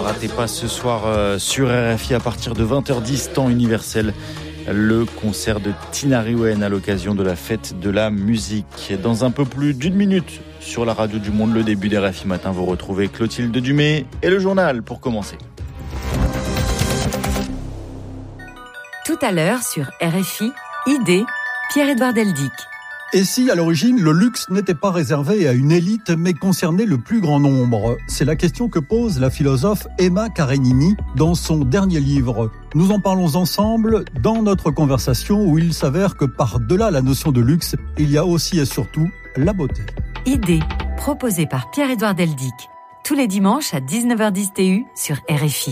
ratez pas ce soir sur RFI à partir de 20h10, temps universel, le concert de Tina Riwen à l'occasion de la fête de la musique. Dans un peu plus d'une minute sur la radio du Monde, le début des RFI Matin, vous retrouvez Clotilde Dumay et le journal pour commencer. Tout à l'heure sur RFI, idée, Pierre-Edouard Deldic. Et si, à l'origine, le luxe n'était pas réservé à une élite, mais concernait le plus grand nombre? C'est la question que pose la philosophe Emma Karenini dans son dernier livre. Nous en parlons ensemble dans notre conversation où il s'avère que par-delà la notion de luxe, il y a aussi et surtout la beauté. Idée, proposée par Pierre-Edouard Deldic. Tous les dimanches à 19h10 TU sur RFI.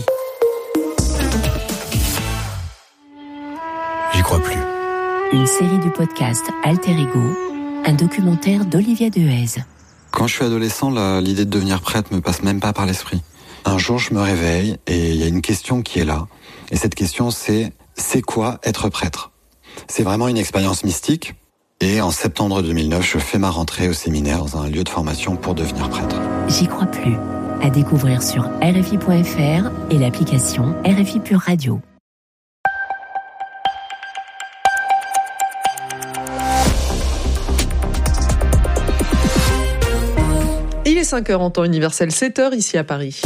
J'y crois plus. Une série du podcast Alter Ego, un documentaire d'Olivier Dehaze. Quand je suis adolescent, l'idée de devenir prêtre me passe même pas par l'esprit. Un jour, je me réveille et il y a une question qui est là. Et cette question, c'est quoi être prêtre? C'est vraiment une expérience mystique. Et en septembre 2009, je fais ma rentrée au séminaire dans un lieu de formation pour devenir prêtre. J'y crois plus. À découvrir sur RFI.fr et l'application RFI Pure Radio. Il est 5h en temps universel, 7h ici à Paris.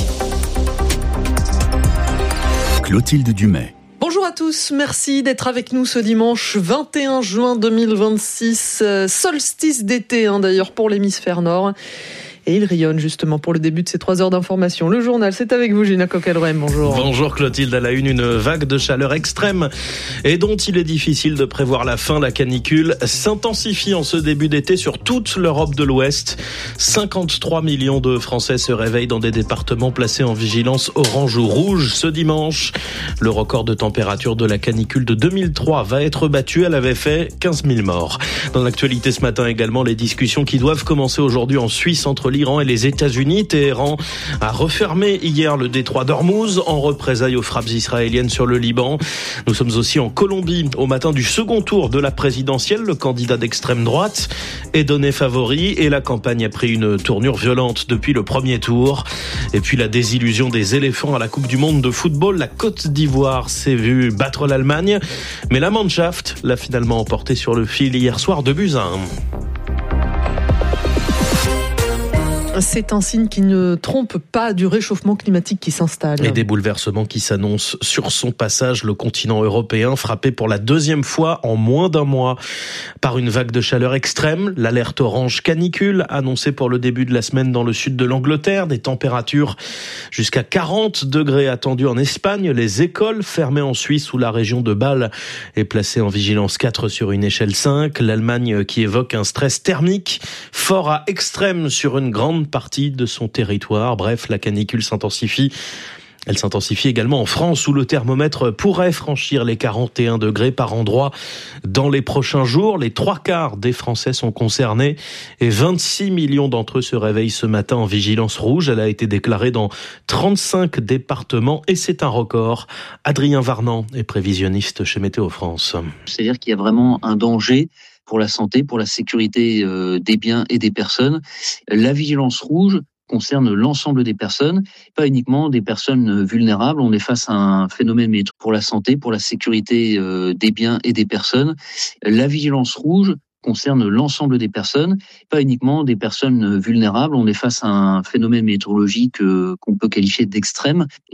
Clotilde Dumay. Bonjour à tous, merci d'être avec nous ce dimanche 21 juin 2026, solstice d'été d'ailleurs pour l'hémisphère nord. Et il rayonne justement pour le début de ces 3 heures d'information. Le journal, c'est avec vous, Gina Coquelrem, bonjour. Bonjour Clotilde, à la une vague de chaleur extrême et dont il est difficile de prévoir la fin. La canicule s'intensifie en ce début d'été sur toute l'Europe de l'Ouest. 53 millions de Français se réveillent dans des départements placés en vigilance orange ou rouge ce dimanche. Le record de température de la canicule de 2003 va être battu. Elle avait fait 15 000 morts. Dans l'actualité ce matin également, les discussions qui doivent commencer aujourd'hui en Suisse entre l'Iran et les États-Unis. Téhéran a refermé hier le détroit d'Ormuz en représailles aux frappes israéliennes sur le Liban. Nous sommes aussi en Colombie au matin du second tour de la présidentielle. Le candidat d'extrême droite est donné favori et la campagne a pris une tournure violente depuis le premier tour. Et puis la désillusion des éléphants à la Coupe du Monde de football. La Côte d'Ivoire s'est vue battre l'Allemagne, mais la Mannschaft l'a finalement emporté sur le fil hier soir 2-1. C'est un signe qui ne trompe pas du réchauffement climatique qui s'installe. Et des bouleversements qui s'annoncent sur son passage. Le continent européen frappé pour la 2e fois en moins d'un mois par une vague de chaleur extrême. L'alerte orange canicule annoncée pour le début de la semaine dans le sud de l'Angleterre. Des températures jusqu'à 40 degrés attendues en Espagne. Les écoles fermées en Suisse où la région de Bâle est placée en vigilance 4 sur une échelle 5. L'Allemagne qui évoque un stress thermique fort à extrême sur une grande partie de son territoire. Bref, la canicule s'intensifie. Elle s'intensifie également en France où le thermomètre pourrait franchir les 41 degrés par endroit dans les prochains jours. Les 3/4 des Français sont concernés et 26 millions d'entre eux se réveillent ce matin en vigilance rouge. Elle a été déclarée dans 35 départements et c'est un record. Adrien Varnant est prévisionniste chez Météo France. C'est-à-dire qu'il y a vraiment un danger pour la santé, pour la sécurité des biens et des personnes. La vigilance rouge concerne l'ensemble des personnes, pas uniquement des personnes vulnérables. On est face à un phénomène pour la santé, pour la sécurité des biens et des personnes. La vigilance rouge concerne l'ensemble des personnes, pas uniquement des personnes vulnérables. On est face à un phénomène météorologique qu'on peut qualifier d'extrême.